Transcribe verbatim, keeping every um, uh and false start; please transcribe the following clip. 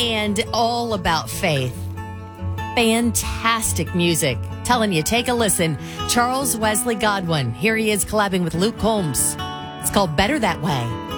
and all about faith. Fantastic music. Telling you, take a listen. Charles Wesley Godwin. Here he is collabing with Luke Combs. It's called Better That Way.